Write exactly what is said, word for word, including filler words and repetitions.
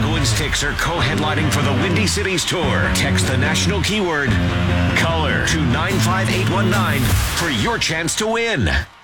and Styx are co-headlining for the Windy Cities Tour. Text the national keyword, color, to nine five eight one nine for your chance to win.